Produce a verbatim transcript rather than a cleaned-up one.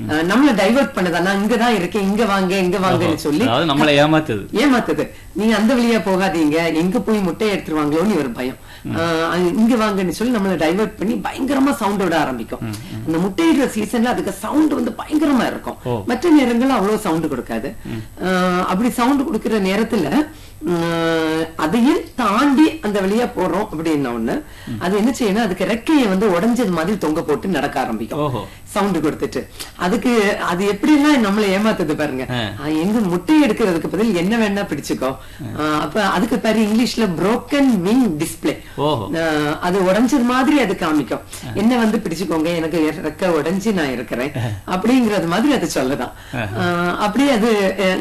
நம்மள டைவர்ட் பண்ணுதா, நான் இங்கதான் இருக்கேன், இங்க வாங்க இங்க வாங்கன்னு சொல்லி நம்மள ஏமாத்துது ஏமாத்துது நீங்க அந்த வழியா போகாதீங்க, எங்க போய் முட்டையை எடுத்துருவாங்களோன்னு ஒரு பயம். இங்க வாங்கன்னு சொல்லி நம்மள டைவர்ட் பண்ணி பயங்கரமா சவுண்ட் விட ஆரம்பிக்கும். அந்த முட்டையிடுற சீசன்ல அதுக்கு சவுண்ட் வந்து பயங்கரமா இருக்கும். மற்ற நேரங்கள்ல அவ்வளவு சவுண்ட் கொடுக்காது. அப்படி சவுண்ட் கொடுக்கிற நேரத்துல அதையும் தாண்டி அந்த வழியா போறோம் அப்படின்னா ஒண்ணு, அது என்ன செய்யணும், அதுக்கு ரெக்கையை வந்து உடஞ்சது மாதிரி தொங்க போட்டு நடக்க ஆரம்பிக்கும் சவுண்ட் கொடுத்துட்டு. அதுக்கு அது எப்படி எல்லாம் நம்மள ஏமாத்துது பாருங்க. எங்க முட்டையை எடுக்கிறதுக்கு பதில் என்ன வேணா பிடிச்சுக்கோ. அப்ப அதுக்கு பேரு இங்கிலீஷ்ல புரோக்கன் விங் டிஸ்பிளே. அது உடஞ்சது மாதிரி அது காமிக்கும். என்ன வந்து பிடிச்சுக்கோங்க, எனக்கு ரெக்க உடஞ்சி நான் இருக்கிறேன் அப்படிங்கறது மாதிரி அது சொல்லதான். அப்படியே அது